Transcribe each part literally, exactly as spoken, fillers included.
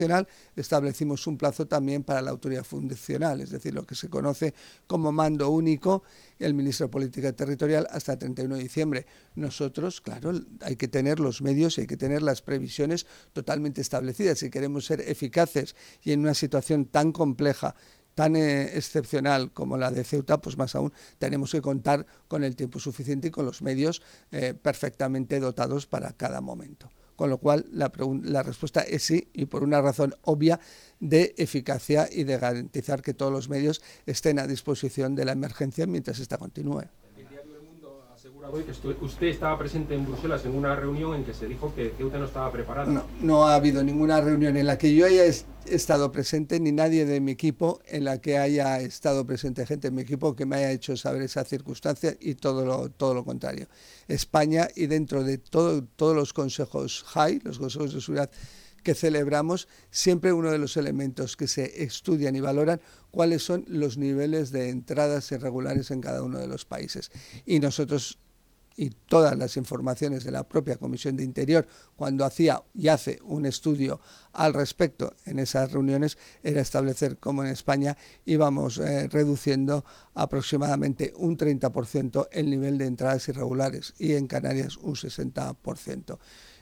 establecimos un plazo también para la autoridad funcional, es decir, lo que se conoce como mando único, el ministro de Política Territorial hasta el treinta y uno de diciembre. Nosotros, claro, hay que tener los medios y hay que tener las previsiones totalmente establecidas. Si queremos ser eficaces y en una situación tan compleja, tan eh, excepcional como la de Ceuta, pues más aún tenemos que contar con el tiempo suficiente y con los medios eh, perfectamente dotados para cada momento. Con lo cual, la, la respuesta es sí, y por una razón obvia de eficacia y de garantizar que todos los medios estén a disposición de la emergencia mientras esta continúe. El diario El Mundo ha asegurado hoy que usted estaba presente en Bruselas en una reunión en que se dijo que Ceuta no estaba preparada. No, no ha habido ninguna reunión en la que yo haya estado presente, ni nadie de mi equipo en la que haya estado presente gente de mi equipo que me haya hecho saber esa circunstancia, y todo lo, todo lo contrario. España, y dentro de todo, todos los consejos High, los consejos de seguridad que celebramos, siempre uno de los elementos que se estudian y valoran cuáles son los niveles de entradas irregulares en cada uno de los países. Y nosotros, y todas las informaciones de la propia Comisión de Interior, cuando hacía y hace un estudio al respecto en esas reuniones, era establecer cómo en España íbamos eh, reduciendo aproximadamente un treinta por ciento el nivel de entradas irregulares, y en Canarias un sesenta por ciento.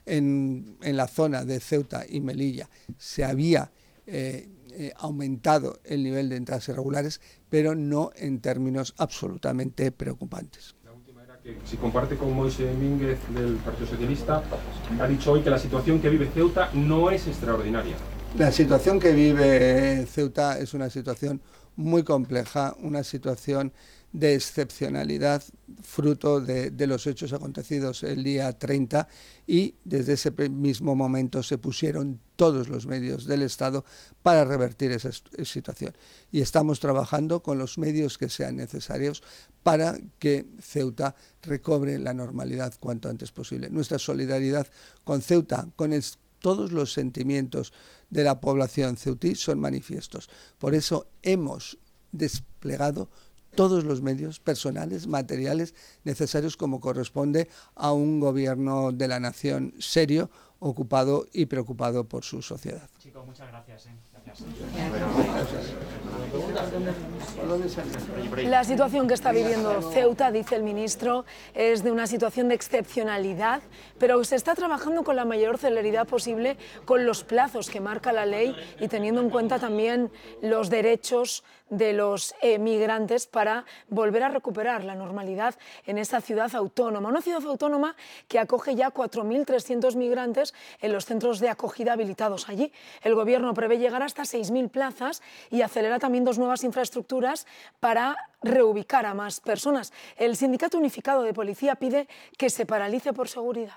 En, en la zona de Ceuta y Melilla se había eh, eh, aumentado el nivel de entradas irregulares, pero no en términos absolutamente preocupantes. Que si comparte con Moisés Mínguez del Partido Socialista, ha dicho hoy que la situación que vive Ceuta no es extraordinaria. La situación que vive Ceuta es una situación muy compleja, una situación de excepcionalidad, fruto de, de los hechos acontecidos el día treinta, y desde ese mismo momento se pusieron todos los medios del Estado para revertir esa situación. Y estamos trabajando con los medios que sean necesarios para que Ceuta recobre la normalidad cuanto antes posible. Nuestra solidaridad con Ceuta, con el, todos los sentimientos de la población ceutí son manifiestos. Por eso hemos desplegado todos los medios personales, materiales necesarios, como corresponde a un gobierno de la nación serio, ocupado y preocupado por su sociedad. Chicos, muchas gracias. ¿eh? Gracias. La situación que está viviendo Ceuta, dice el ministro, es de una situación de excepcionalidad, pero se está trabajando con la mayor celeridad posible, con los plazos que marca la ley y teniendo en cuenta también los derechos de los eh, migrantes para volver a recuperar la normalidad en esta ciudad autónoma. Una ciudad autónoma que acoge ya cuatro mil trescientos migrantes en los centros de acogida habilitados allí. El gobierno prevé llegar hasta seis mil plazas y acelera también dos nuevas infraestructuras para reubicar a más personas. El Sindicato Unificado de Policía pide que se paralice por seguridad.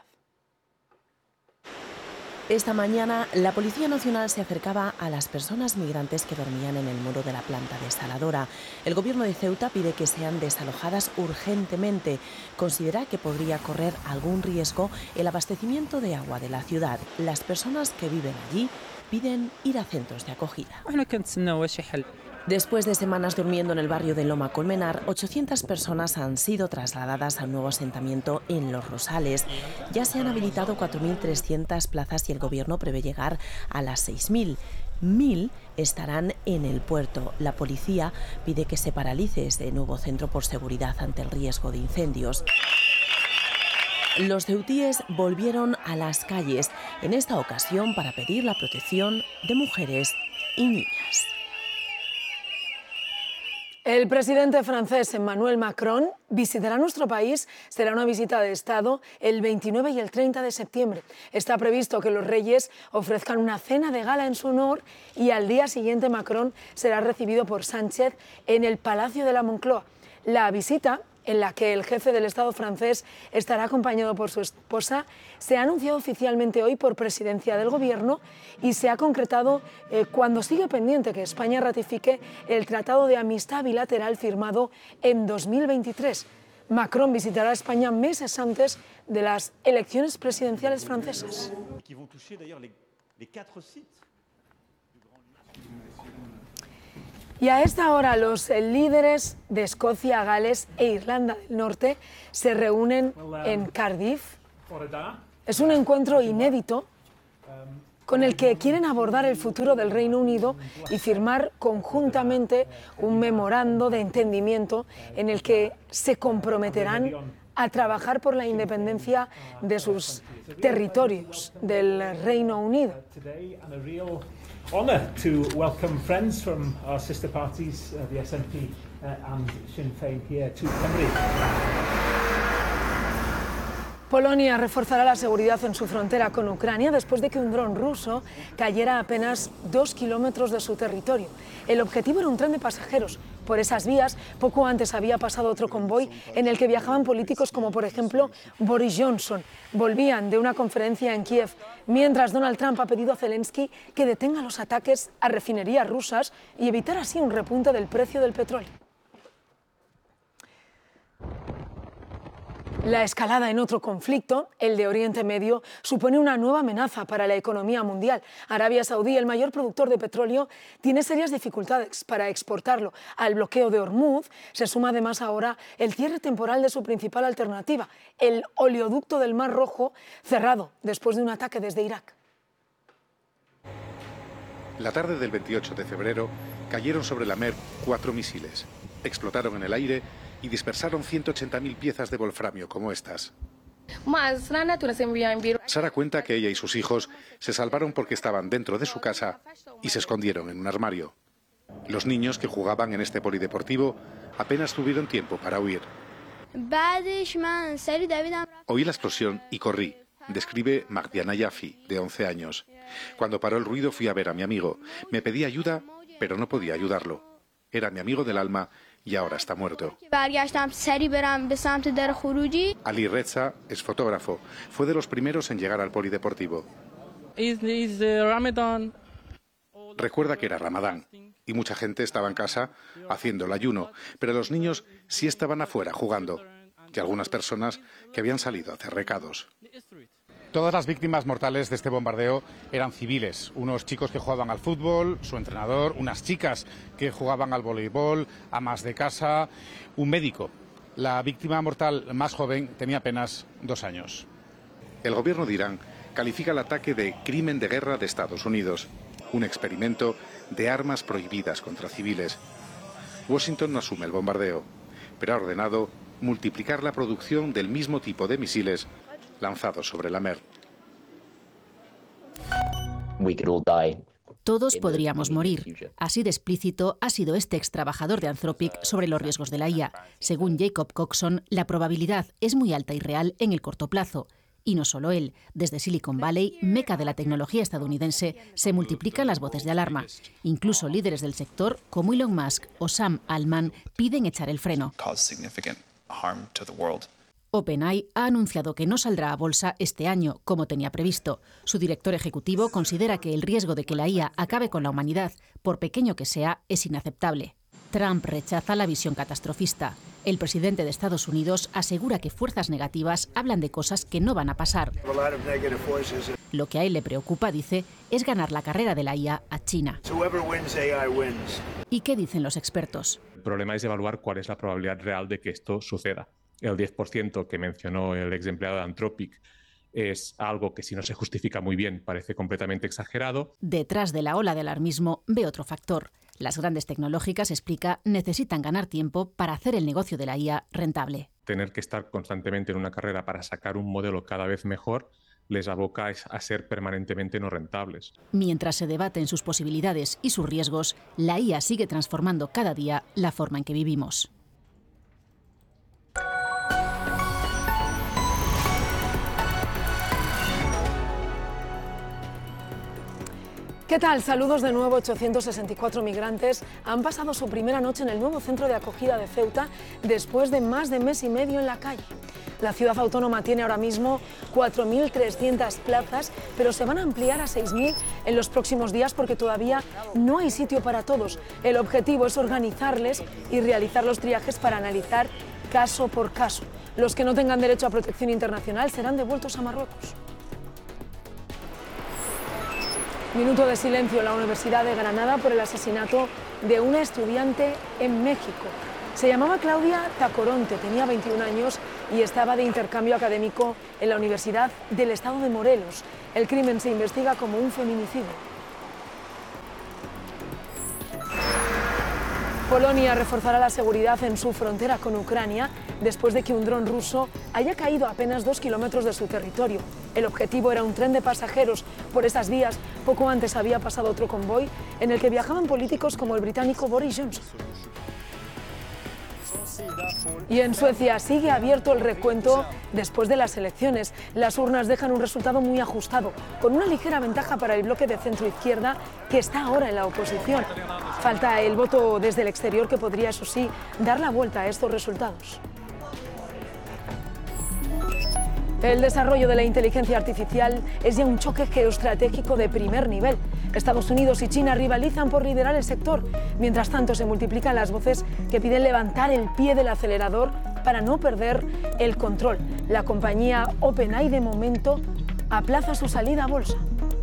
Esta mañana, la Policía Nacional se acercaba a las personas migrantes que dormían en el muro de la planta desaladora. El Gobierno de Ceuta pide que sean desalojadas urgentemente. Considera que podría correr algún riesgo el abastecimiento de agua de la ciudad. Las personas que viven allí piden ir a centros de acogida. Después de semanas durmiendo en el barrio de Loma Colmenar, ochocientas personas han sido trasladadas al nuevo asentamiento en Los Rosales. Ya se han habilitado cuatro mil trescientas plazas y el Gobierno prevé llegar a las seis mil. Mil estarán en el puerto. La policía pide que se paralice este nuevo centro por seguridad ante el riesgo de incendios. Los ceutíes volvieron a las calles, en esta ocasión para pedir la protección de mujeres y niñas. El presidente francés Emmanuel Macron visitará nuestro país. Será una visita de Estado el veintinueve y el treinta de septiembre. Está previsto que los reyes ofrezcan una cena de gala en su honor y al día siguiente Macron será recibido por Sánchez en el Palacio de la Moncloa. La visita, en la que el jefe del Estado francés estará acompañado por su esposa, se ha anunciado oficialmente hoy por presidencia del Gobierno y se ha concretado eh, cuando sigue pendiente que España ratifique el Tratado de Amistad Bilateral firmado en dos mil veintitrés. Macron visitará España meses antes de las elecciones presidenciales francesas. Y a esta hora los líderes de Escocia, Gales e Irlanda del Norte se reúnen en Cardiff. Es un encuentro inédito con el que quieren abordar el futuro del Reino Unido y firmar conjuntamente un memorando de entendimiento en el que se comprometerán a trabajar por la independencia de sus territorios, del Reino Unido. Honour to welcome friends from our sister parties, uh, the S N P uh, and Sinn Féin here to Cymru. Polonia reforzará la seguridad en su frontera con Ucrania después de que un dron ruso cayera a apenas dos kilómetros de su territorio. El objetivo era un tren de pasajeros. Por esas vías, poco antes había pasado otro convoy en el que viajaban políticos como, por ejemplo, Boris Johnson. Volvían de una conferencia en Kiev, mientras Donald Trump ha pedido a Zelensky que detenga los ataques a refinerías rusas y evitar así un repunte del precio del petróleo. La escalada en otro conflicto, el de Oriente Medio, supone una nueva amenaza para la economía mundial. Arabia Saudí, el mayor productor de petróleo, tiene serias dificultades para exportarlo. Al bloqueo de Hormuz se suma además ahora el cierre temporal de su principal alternativa, el oleoducto del Mar Rojo, cerrado después de un ataque desde Irak. La tarde del veintiocho de febrero cayeron sobre la Mer cuatro misiles. Explotaron en el aire y dispersaron ciento ochenta mil piezas de wolframio como estas. Sara cuenta que ella y sus hijos se salvaron porque estaban dentro de su casa y se escondieron en un armario. Los niños que jugaban en este polideportivo apenas tuvieron tiempo para huir. Oí la explosión y corrí, describe Magdiana Yafi, de once años. Cuando paró el ruido fui a ver a mi amigo. Me pedí ayuda, pero no podía ayudarlo. Era mi amigo del alma y ahora está muerto. Ali Reza es fotógrafo. Fue de los primeros en llegar al polideportivo. Recuerda que era Ramadán y mucha gente estaba en casa haciendo el ayuno, pero los niños sí estaban afuera jugando y algunas personas que habían salido a hacer recados. Todas las víctimas mortales de este bombardeo eran civiles, unos chicos que jugaban al fútbol, su entrenador, unas chicas que jugaban al voleibol, amas de casa, un médico. La víctima mortal más joven tenía apenas dos años. El gobierno de Irán califica el ataque de crimen de guerra de Estados Unidos, un experimento de armas prohibidas contra civiles. Washington no asume el bombardeo, pero ha ordenado multiplicar la producción del mismo tipo de misiles lanzados sobre la Mer. Todos podríamos morir. Así de explícito ha sido este ex trabajador de Anthropic sobre los riesgos de la I A. Según Jacob Coxon, la probabilidad es muy alta y real en el corto plazo. Y no solo él. Desde Silicon Valley, meca de la tecnología estadounidense, se multiplican las voces de alarma. Incluso líderes del sector, como Elon Musk o Sam Altman, piden echar el freno. OpenAI ha anunciado que no saldrá a bolsa este año, como tenía previsto. Su director ejecutivo considera que el riesgo de que la I A acabe con la humanidad, por pequeño que sea, es inaceptable. Trump rechaza la visión catastrofista. El presidente de Estados Unidos asegura que fuerzas negativas hablan de cosas que no van a pasar. Lo que a él le preocupa, dice, es ganar la carrera de la I A a China. ¿Y qué dicen los expertos? El problema es evaluar cuál es la probabilidad real de que esto suceda. El diez por ciento que mencionó el ex empleado de Anthropic es algo que, si no se justifica muy bien, parece completamente exagerado. Detrás de la ola de alarmismo ve otro factor. Las grandes tecnológicas, explica, necesitan ganar tiempo para hacer el negocio de la I A rentable. Tener que estar constantemente en una carrera para sacar un modelo cada vez mejor les aboca a ser permanentemente no rentables. Mientras se debaten sus posibilidades y sus riesgos, la I A sigue transformando cada día la forma en que vivimos. ¿Qué tal? Saludos de nuevo. ochocientos sesenta y cuatro migrantes han pasado su primera noche en el nuevo centro de acogida de Ceuta después de más de mes y medio en la calle. La ciudad autónoma tiene ahora mismo cuatro mil trescientas plazas, pero se van a ampliar a seis mil en los próximos días porque todavía no hay sitio para todos. El objetivo es organizarles y realizar los triajes para analizar caso por caso. Los que no tengan derecho a protección internacional serán devueltos a Marruecos. Minuto de silencio en la Universidad de Granada por el asesinato de una estudiante en México. Se llamaba Claudia Tacoronte, tenía veintiún años y estaba de intercambio académico en la Universidad del Estado de Morelos. El crimen se investiga como un feminicidio. Polonia reforzará la seguridad en su frontera con Ucrania después de que un dron ruso haya caído a apenas dos kilómetros de su territorio. El objetivo era un tren de pasajeros. Por esas vías, poco antes había pasado otro convoy en el que viajaban políticos como el británico Boris Johnson. Y en Suecia sigue abierto el recuento después de las elecciones. Las urnas dejan un resultado muy ajustado, con una ligera ventaja para el bloque de centro-izquierda que está ahora en la oposición. Falta el voto desde el exterior que podría, eso sí, dar la vuelta a estos resultados. El desarrollo de la inteligencia artificial es ya un choque geoestratégico de primer nivel. Estados Unidos y China rivalizan por liderar el sector. Mientras tanto, se multiplican las voces que piden levantar el pie del acelerador para no perder el control. La compañía OpenAI, de momento, aplaza su salida a bolsa.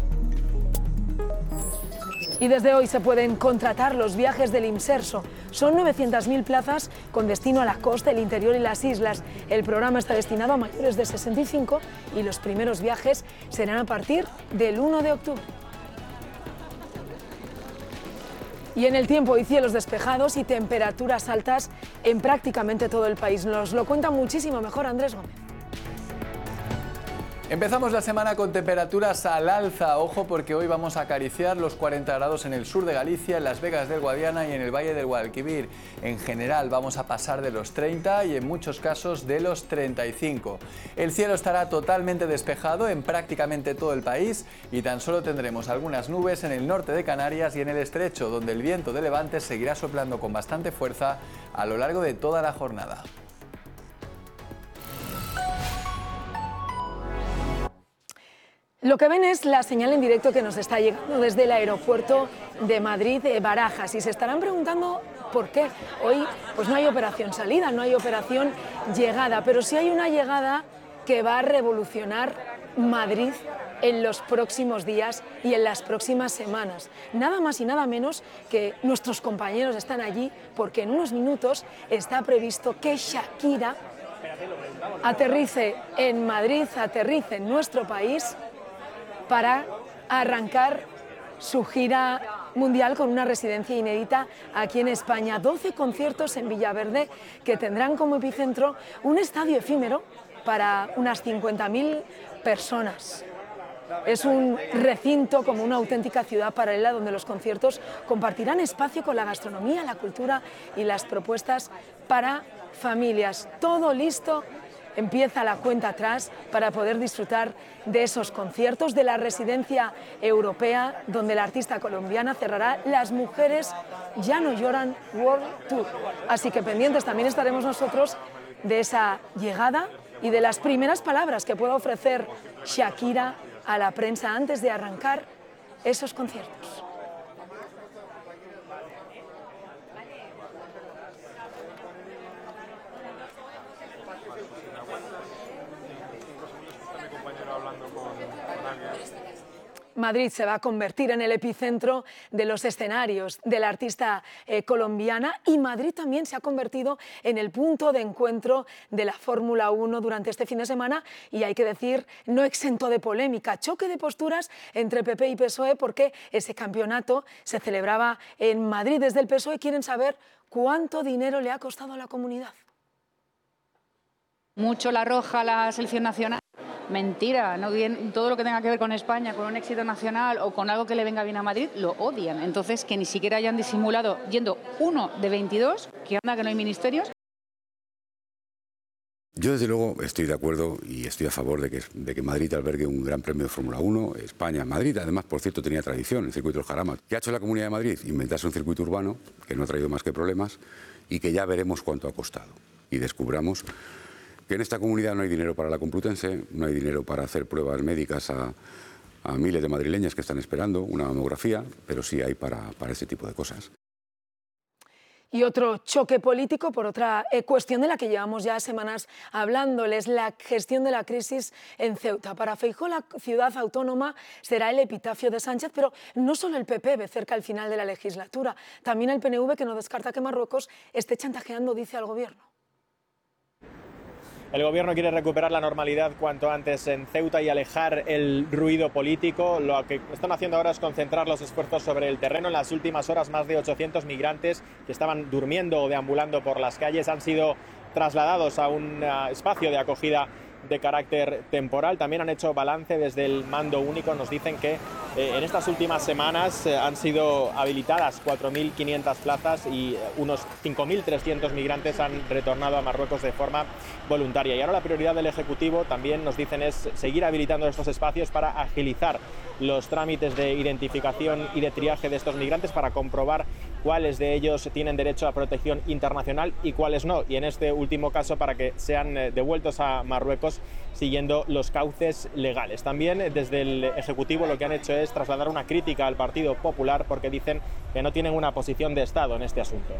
Y desde hoy se pueden contratar los viajes del Imserso. Son novecientas mil plazas con destino a la costa, el interior y las islas. El programa está destinado a mayores de sesenta y cinco y los primeros viajes serán a partir del uno de octubre. Y en el tiempo hay cielos despejados y temperaturas altas en prácticamente todo el país. Nos lo cuenta muchísimo mejor Andrés Gómez. Empezamos la semana con temperaturas al alza. Ojo, porque hoy vamos a acariciar los cuarenta grados en el sur de Galicia, en Las Vegas del Guadiana y en el Valle del Guadalquivir. En general vamos a pasar de los treinta y en muchos casos de los treinta y cinco. El cielo estará totalmente despejado en prácticamente todo el país y tan solo tendremos algunas nubes en el norte de Canarias y en el estrecho, donde el viento de levante seguirá soplando con bastante fuerza a lo largo de toda la jornada. Lo que ven es la señal en directo que nos está llegando desde el aeropuerto de Madrid, de Barajas, y se estarán preguntando por qué. Hoy pues no hay operación salida, no hay operación llegada, pero sí hay una llegada que va a revolucionar Madrid en los próximos días y en las próximas semanas. Nada más y nada menos que nuestros compañeros están allí porque en unos minutos está previsto que Shakira aterrice en Madrid, aterrice en nuestro país, para arrancar su gira mundial con una residencia inédita aquí en España. doce conciertos en Villaverde que tendrán como epicentro un estadio efímero para unas cincuenta mil personas. Es un recinto como una auténtica ciudad paralela donde los conciertos compartirán espacio con la gastronomía, la cultura y las propuestas para familias. Todo listo. Empieza la cuenta atrás para poder disfrutar de esos conciertos, de la residencia europea, donde la artista colombiana cerrará Las Mujeres Ya No Lloran World Tour. Así que pendientes también estaremos nosotros de esa llegada y de las primeras palabras que pueda ofrecer Shakira a la prensa antes de arrancar esos conciertos. Madrid se va a convertir en el epicentro de los escenarios de la artista eh, colombiana, y Madrid también se ha convertido en el punto de encuentro de la Fórmula uno durante este fin de semana, y hay que decir, no exento de polémica, choque de posturas entre P P y P S O E, porque ese campeonato se celebraba en Madrid. Desde el P S O E quieren saber cuánto dinero le ha costado a la comunidad. Mucho la roja, la selección nacional. Mentira, no bien, todo lo que tenga que ver con España, con un éxito nacional o con algo que le venga bien a Madrid, lo odian. Entonces, que ni siquiera hayan disimulado yendo uno de veintidós, que anda que no hay ministerios. Yo, desde luego, estoy de acuerdo y estoy a favor de que, de que Madrid albergue un gran premio de Fórmula uno. España, Madrid, además, por cierto, tenía tradición, el circuito del Jarama. ¿Qué ha hecho la Comunidad de Madrid? Inventarse un circuito urbano que no ha traído más que problemas y que ya veremos cuánto ha costado. Y descubramos que en esta comunidad no hay dinero para la Complutense, no hay dinero para hacer pruebas médicas a, a miles de madrileñas que están esperando una mamografía, pero sí hay para, para este tipo de cosas. Y otro choque político por otra eh, cuestión de la que llevamos ya semanas hablándoles, la gestión de la crisis en Ceuta. Para Feijóo, la ciudad autónoma será el epitafio de Sánchez, pero no solo el P P ve cerca el final de la legislatura, también el P N V, que no descarta que Marruecos esté chantajeando, dice, al gobierno. El gobierno quiere recuperar la normalidad cuanto antes en Ceuta y alejar el ruido político. Lo que están haciendo ahora es concentrar los esfuerzos sobre el terreno. En las últimas horas, más de ochocientos migrantes que estaban durmiendo o deambulando por las calles han sido trasladados a un espacio de acogida de carácter temporal. También han hecho balance desde el mando único. Nos dicen que eh, en estas últimas semanas eh, han sido habilitadas cuatro mil quinientas plazas y eh, unos cinco mil trescientos migrantes han retornado a Marruecos de forma voluntaria. Y ahora la prioridad del Ejecutivo, también nos dicen, es seguir habilitando estos espacios para agilizar los trámites de identificación y de triaje de estos migrantes, para comprobar cuáles de ellos tienen derecho a protección internacional y cuáles no. Y en este último caso, para que sean devueltos a Marruecos siguiendo los cauces legales. También desde el Ejecutivo lo que han hecho es trasladar una crítica al Partido Popular, porque dicen que no tienen una posición de Estado en este asunto.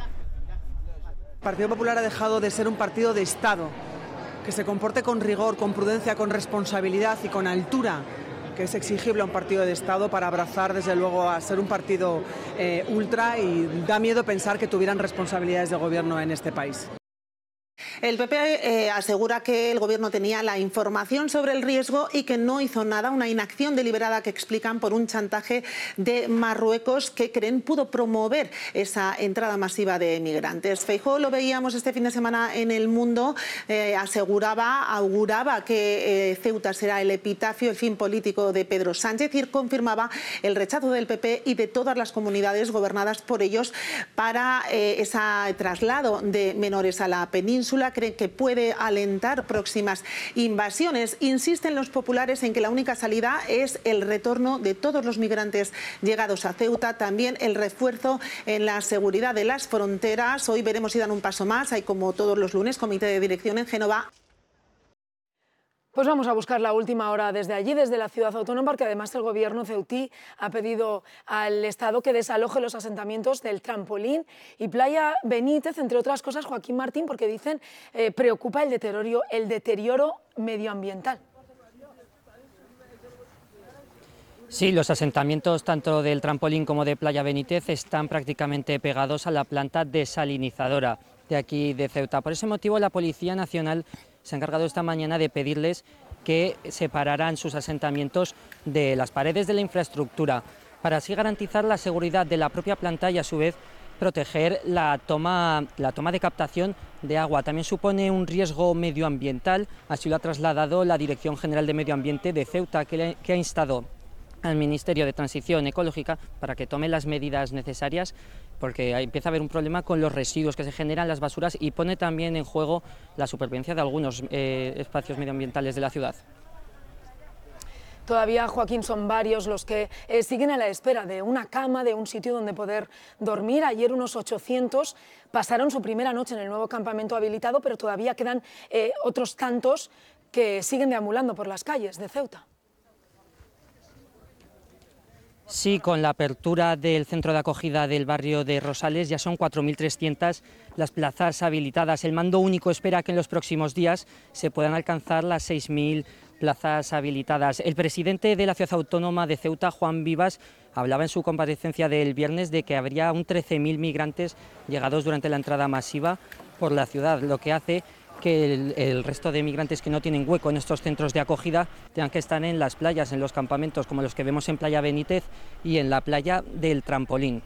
El Partido Popular ha dejado de ser un partido de Estado, que se comporte con rigor, con prudencia, con responsabilidad y con altura, que es exigible a un partido de Estado para abrazar, desde luego, a ser un partido eh, ultra, y da miedo pensar que tuvieran responsabilidades de gobierno en este país. El P P eh, asegura que el Gobierno tenía la información sobre el riesgo y que no hizo nada, una inacción deliberada que explican por un chantaje de Marruecos que creen pudo promover esa entrada masiva de migrantes. Feijóo, lo veíamos este fin de semana en El Mundo, eh, aseguraba, auguraba que eh, Ceuta será el epitafio, el fin político de Pedro Sánchez, y confirmaba el rechazo del P P y de todas las comunidades gobernadas por ellos para eh, ese traslado de menores a la península. Creen que puede alentar próximas invasiones. Insisten los populares en que la única salida es el retorno de todos los migrantes llegados a Ceuta, también el refuerzo en la seguridad de las fronteras. Hoy veremos si dan un paso más. Hay, como todos los lunes, comité de dirección en Génova. Pues vamos a buscar la última hora desde allí, desde la ciudad autónoma, porque además el gobierno ceutí ha pedido al Estado que desaloje los asentamientos del Trampolín y Playa Benítez, entre otras cosas, Joaquín Martín, porque dicen eh, preocupa el deterioro, el deterioro medioambiental. Sí, los asentamientos tanto del Trampolín como de Playa Benítez están prácticamente pegados a la planta desalinizadora de aquí de Ceuta. Por ese motivo, la Policía Nacional se ha encargado esta mañana de pedirles que separaran sus asentamientos de las paredes de la infraestructura, para así garantizar la seguridad de la propia planta y, a su vez, proteger la toma, la toma de captación de agua. También supone un riesgo medioambiental, así lo ha trasladado la Dirección General de Medio Ambiente de Ceuta, que, le, que ha instado al Ministerio de Transición Ecológica para que tome las medidas necesarias, porque empieza a haber un problema con los residuos que se generan, las basuras, y pone también en juego la supervivencia de algunos eh, espacios medioambientales de la ciudad. Todavía, Joaquín, son varios los que eh, siguen a la espera de una cama, de un sitio donde poder dormir. Ayer unos ochocientos pasaron su primera noche en el nuevo campamento habilitado, pero todavía quedan eh, otros tantos que siguen deambulando por las calles de Ceuta. Sí, con la apertura del centro de acogida del barrio de Rosales ya son cuatro mil trescientas las plazas habilitadas. El mando único espera que en los próximos días se puedan alcanzar las seis mil plazas habilitadas. El presidente de la ciudad autónoma de Ceuta, Juan Vivas, hablaba en su comparecencia del viernes de que habría un trece mil migrantes llegados durante la entrada masiva por la ciudad, lo que hace que el, el resto de migrantes que no tienen hueco en estos centros de acogida tengan que estar en las playas, en los campamentos, como los que vemos en Playa Benítez y en la playa del Trampolín.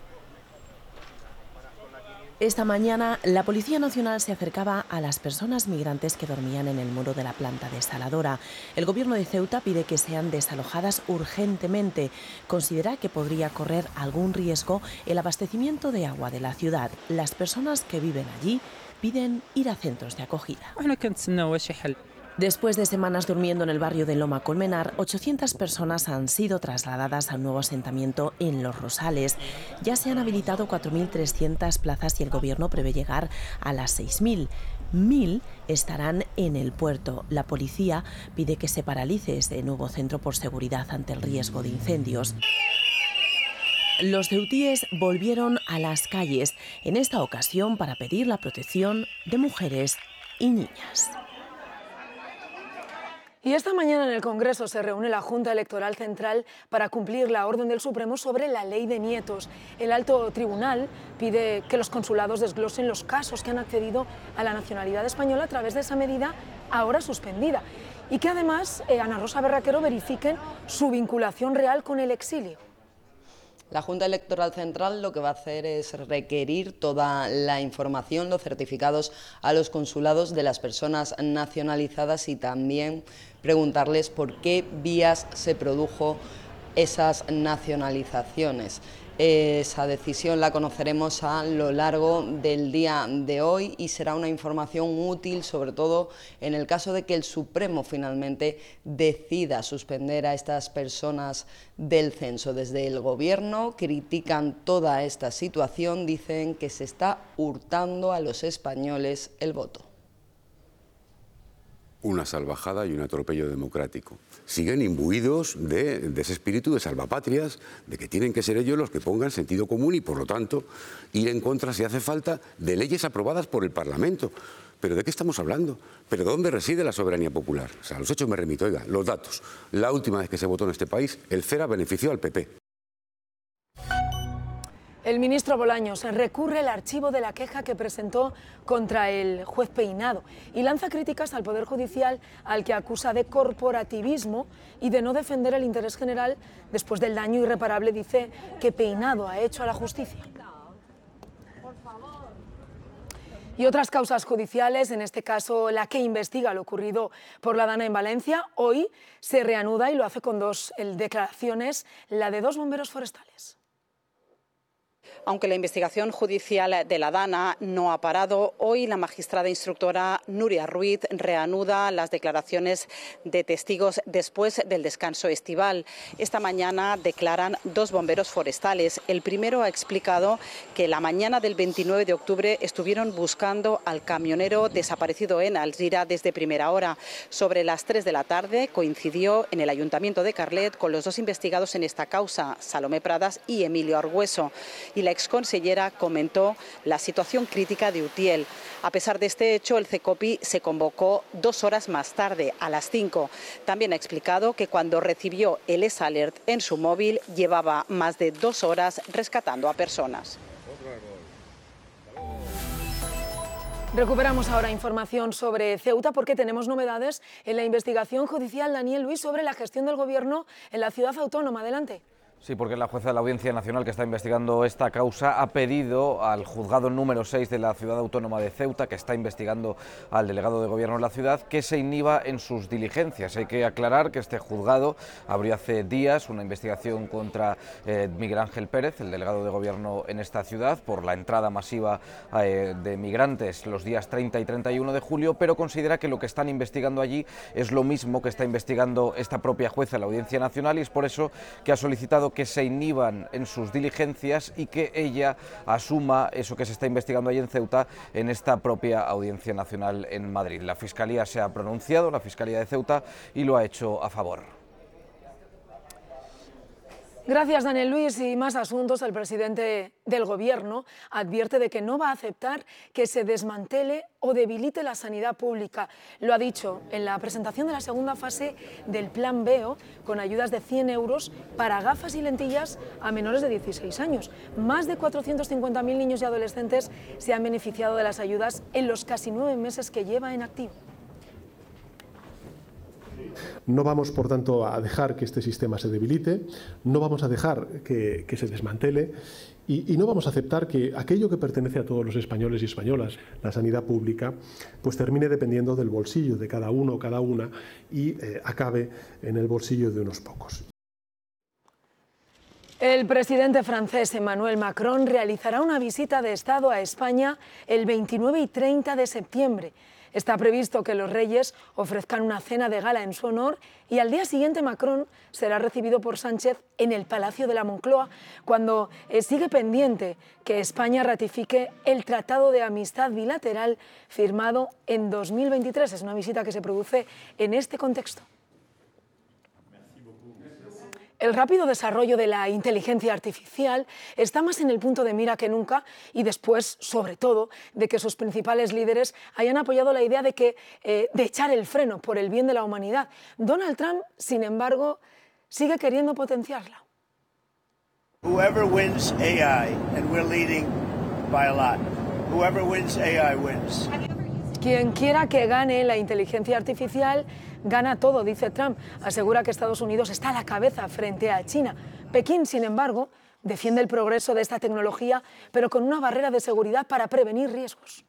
Esta mañana la Policía Nacional se acercaba a las personas migrantes que dormían en el muro de la planta desaladora. El Gobierno de Ceuta pide que sean desalojadas urgentemente. Considera que podría correr algún riesgo el abastecimiento de agua de la ciudad. Las personas que viven allí piden ir a centros de acogida. Después de semanas durmiendo en el barrio de Loma Colmenar, ochocientas personas han sido trasladadas a un nuevo asentamiento en Los Rosales. Ya se han habilitado cuatro mil trescientas plazas y el Gobierno prevé llegar a las seis mil. Mil estarán en el puerto. La policía pide que se paralice este nuevo centro por seguridad ante el riesgo de incendios. los ceutíes volvieron a las calles, en esta ocasión para pedir la protección de mujeres y niñas. Y esta mañana en el Congreso se reúne la Junta Electoral Central para cumplir la orden del Supremo sobre la ley de nietos. El alto tribunal pide que los consulados desglosen los casos que han accedido a la nacionalidad española a través de esa medida ahora suspendida y que además eh, Ana Rosa Berraquero verifiquen su vinculación real con el exilio. La Junta Electoral Central lo que va a hacer es requerir toda la información, los certificados a los consulados de las personas nacionalizadas y también preguntarles por qué vías se produjo esas nacionalizaciones. Esa decisión la conoceremos a lo largo del día de hoy y será una información útil, sobre todo en el caso de que el Supremo finalmente decida suspender a estas personas del censo. Desde el Gobierno critican toda esta situación, dicen que se está hurtando a los españoles el voto. Una salvajada y un atropello democrático. Siguen imbuidos de, de ese espíritu de salvapatrias, de que tienen que ser ellos los que pongan sentido común y, por lo tanto, ir en contra, si hace falta, de leyes aprobadas por el Parlamento. ¿Pero de qué estamos hablando? ¿Pero dónde reside la soberanía popular? O sea, a los hechos me remito, oiga, los datos. La última vez que se votó en este país, el CERA benefició al P P. El ministro Bolaños recurre al archivo de la queja que presentó contra el juez Peinado y lanza críticas al Poder Judicial, al que acusa de corporativismo y de no defender el interés general después del daño irreparable, dice, que Peinado ha hecho a la justicia. Y otras causas judiciales, en este caso la que investiga lo ocurrido por la Dana en Valencia, hoy se reanuda y lo hace con dos declaraciones, la de dos bomberos forestales. Aunque la investigación judicial de la Dana no ha parado, hoy la magistrada instructora Nuria Ruiz reanuda las declaraciones de testigos después del descanso estival. Esta mañana declaran dos bomberos forestales. El primero ha explicado que la mañana del veintinueve de octubre estuvieron buscando al camionero desaparecido en Alzira desde primera hora. Sobre las tres de la tarde coincidió en el Ayuntamiento de Carlet con los dos investigados en esta causa, Salomé Pradas y Emilio Argüeso. Y la exconsellera comentó la situación crítica de Utiel. A pesar de este hecho, el CECOPI se convocó dos horas más tarde, a las cinco. También ha explicado que cuando recibió el S Alert en su móvil, llevaba más de dos horas rescatando a personas. Recuperamos ahora información sobre Ceuta porque tenemos novedades en la investigación judicial, Daniel Luis, sobre la gestión del Gobierno en la ciudad autónoma. Adelante. Sí, porque la jueza de la Audiencia Nacional que está investigando esta causa ha pedido al juzgado número seis de la Ciudad Autónoma de Ceuta, que está investigando al delegado de Gobierno de la ciudad, que se inhiba en sus diligencias. Hay que aclarar que este juzgado abrió hace días una investigación contra eh, Miguel Ángel Pérez, el delegado de Gobierno en esta ciudad, por la entrada masiva eh, de migrantes los días treinta y treinta y uno de julio, pero considera que lo que están investigando allí es lo mismo que está investigando esta propia jueza de la Audiencia Nacional, y es por eso que ha solicitado que se inhiban en sus diligencias y que ella asuma eso que se está investigando allí en Ceuta en esta propia Audiencia Nacional en Madrid. La Fiscalía se ha pronunciado, la Fiscalía de Ceuta, y lo ha hecho a favor. Gracias, Daniel Luis. Y más asuntos. El presidente del Gobierno advierte de que no va a aceptar que se desmantele o debilite la sanidad pública. Lo ha dicho en la presentación de la segunda fase del Plan Veo, con ayudas de cien euros para gafas y lentillas a menores de dieciséis años. Más de cuatrocientos cincuenta mil niños y adolescentes se han beneficiado de las ayudas en los casi nueve meses que lleva en activo. No vamos, por tanto, a dejar que este sistema se debilite, no vamos a dejar que, que se desmantele y, y no vamos a aceptar que aquello que pertenece a todos los españoles y españolas, la sanidad pública, pues termine dependiendo del bolsillo de cada uno o cada una y eh, acabe en el bolsillo de unos pocos. El presidente francés Emmanuel Macron realizará una visita de Estado a España el veintinueve y treinta de septiembre. Está previsto que los reyes ofrezcan una cena de gala en su honor y al día siguiente Macron será recibido por Sánchez en el Palacio de la Moncloa, cuando sigue pendiente que España ratifique el Tratado de Amistad Bilateral firmado en dos mil veintitrés. Es una visita que se produce en este contexto. El rápido desarrollo de la inteligencia artificial está más en el punto de mira que nunca y después, sobre todo, de que sus principales líderes hayan apoyado la idea de, que, eh, de echar el freno por el bien de la humanidad. Donald Trump, sin embargo, sigue queriendo potenciarla. Whoever wins A I, and we're leading by a lot. Whoever wins A I wins. Quien quiera que gane la inteligencia artificial gana todo, dice Trump. Asegura que Estados Unidos está a la cabeza frente a China. Pekín, sin embargo, defiende el progreso de esta tecnología, pero con una barrera de seguridad para prevenir riesgos.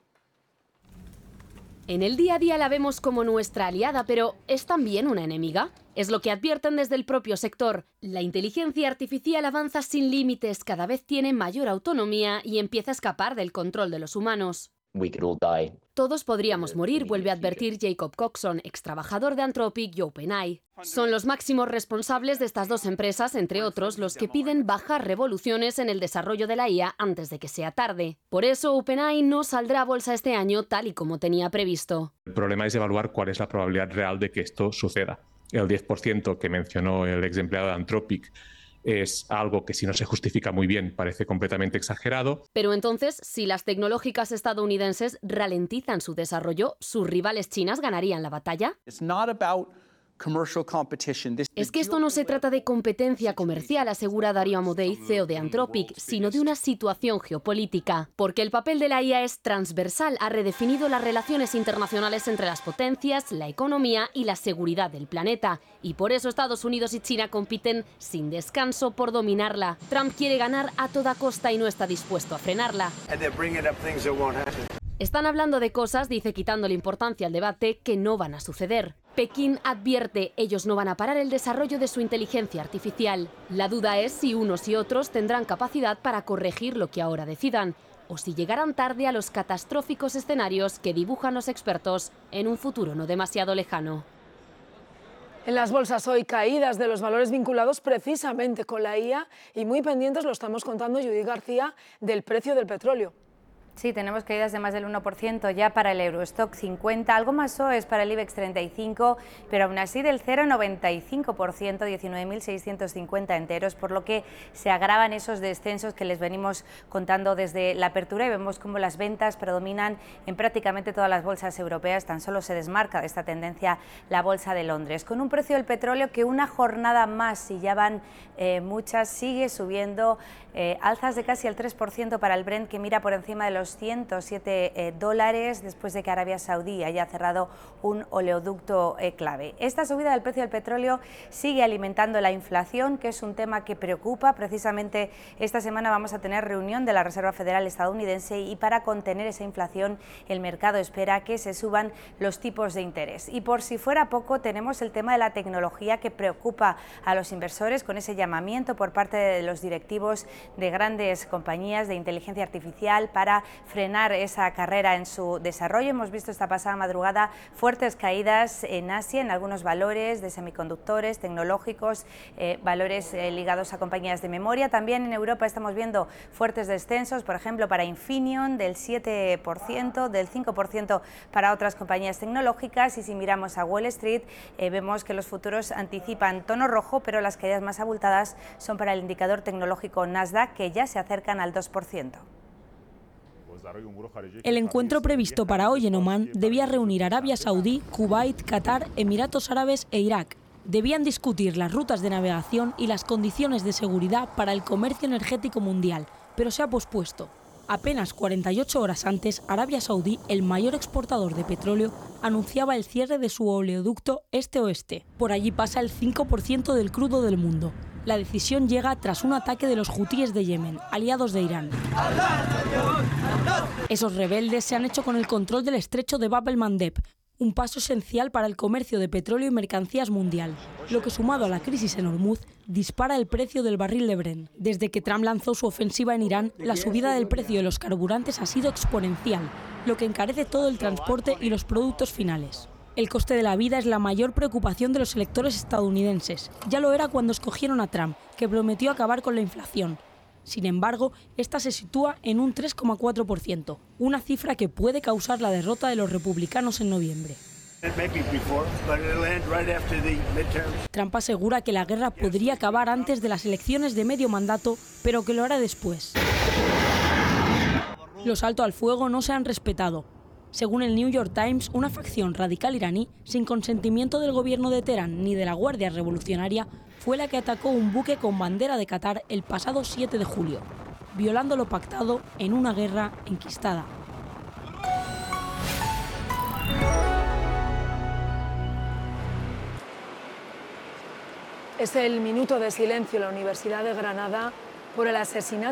En el día a día la vemos como nuestra aliada, pero ¿es también una enemiga? Es lo que advierten desde el propio sector. La inteligencia artificial avanza sin límites, cada vez tiene mayor autonomía y empieza a escapar del control de los humanos. Todos podríamos morir, vuelve a advertir Jacob Coxon, ex trabajador de Anthropic y OpenAI. Son los máximos responsables de estas dos empresas, entre otros, los que piden bajar revoluciones en el desarrollo de la I A antes de que sea tarde. Por eso OpenAI no saldrá a bolsa este año tal y como tenía previsto. El problema es evaluar cuál es la probabilidad real de que esto suceda. El diez por ciento que mencionó el ex empleado de Anthropic es algo que, si no se justifica muy bien, parece completamente exagerado. Pero entonces, si las tecnológicas estadounidenses ralentizan su desarrollo, ¿sus rivales chinas ganarían la batalla? Es que esto no se trata de competencia comercial, asegura Dario Amodei, C E O de Anthropic, sino de una situación geopolítica. Porque el papel de la I A es transversal, ha redefinido las relaciones internacionales entre las potencias, la economía y la seguridad del planeta. Y por eso Estados Unidos y China compiten sin descanso por dominarla. Trump quiere ganar a toda costa y no está dispuesto a frenarla. Están hablando de cosas, dice quitándole importancia al debate, que no van a suceder. Pekín advierte, ellos no van a parar el desarrollo de su inteligencia artificial. La duda es si unos y otros tendrán capacidad para corregir lo que ahora decidan, o si llegarán tarde a los catastróficos escenarios que dibujan los expertos en un futuro no demasiado lejano. En las bolsas hoy caídas de los valores vinculados precisamente con la I A y muy pendientes, lo estamos contando Judith García, del precio del petróleo. Sí, tenemos caídas de más del uno por ciento ya para el Eurostock cincuenta, algo más es para el IBEX treinta y cinco, pero aún así del cero coma noventa y cinco por ciento, diecinueve mil seiscientos cincuenta enteros, por lo que se agravan esos descensos que les venimos contando desde la apertura y vemos cómo las ventas predominan en prácticamente todas las bolsas europeas. Tan solo se desmarca de esta tendencia la bolsa de Londres, con un precio del petróleo que una jornada más, y ya van eh, muchas, sigue subiendo, eh, alzas de casi el tres por ciento para el Brent, que mira por encima de los ciento siete eh, dólares después de que Arabia Saudí haya cerrado un oleoducto eh, clave. Esta subida del precio del petróleo sigue alimentando la inflación, que es un tema que preocupa. Precisamente esta semana vamos a tener reunión de la Reserva Federal estadounidense y para contener esa inflación el mercado espera que se suban los tipos de interés. Y por si fuera poco, tenemos el tema de la tecnología que preocupa a los inversores, con ese llamamiento por parte de los directivos de grandes compañías de inteligencia artificial para frenar esa carrera en su desarrollo. Hemos visto esta pasada madrugada fuertes caídas en Asia en algunos valores de semiconductores, tecnológicos, eh, valores eh, ligados a compañías de memoria. También en Europa estamos viendo fuertes descensos, por ejemplo para Infineon del siete por ciento, del cinco por ciento para otras compañías tecnológicas, y si miramos a Wall Street eh, vemos que los futuros anticipan tono rojo, pero las caídas más abultadas son para el indicador tecnológico Nasdaq, que ya se acercan al dos por ciento. El encuentro previsto para hoy en Omán debía reunir Arabia Saudí, Kuwait, Qatar, Emiratos Árabes e Irak. Debían discutir las rutas de navegación y las condiciones de seguridad para el comercio energético mundial, pero se ha pospuesto. Apenas cuarenta y ocho horas antes, Arabia Saudí, el mayor exportador de petróleo, anunciaba el cierre de su oleoducto este-oeste. Por allí pasa el cinco por ciento del crudo del mundo. La decisión llega tras un ataque de los hutíes de Yemen, aliados de Irán. Esos rebeldes se han hecho con el control del estrecho de Bab el-Mandeb, un paso esencial para el comercio de petróleo y mercancías mundial, lo que, sumado a la crisis en Hormuz, dispara el precio del barril de Brent. Desde que Trump lanzó su ofensiva en Irán, la subida del precio de los carburantes ha sido exponencial, lo que encarece todo el transporte y los productos finales. El coste de la vida es la mayor preocupación de los electores estadounidenses. Ya lo era cuando escogieron a Trump, que prometió acabar con la inflación. Sin embargo, esta se sitúa en un tres coma cuatro por ciento, una cifra que puede causar la derrota de los republicanos en noviembre. Trump asegura que la guerra podría acabar antes de las elecciones de medio mandato, pero que lo hará después. Los altos al fuego no se han respetado. Según el New York Times, una facción radical iraní, sin consentimiento del gobierno de Teherán ni de la Guardia Revolucionaria, fue la que atacó un buque con bandera de Qatar el pasado siete de julio, violando lo pactado en una guerra enquistada. Es el minuto de silencio en la Universidad de Granada por el asesinato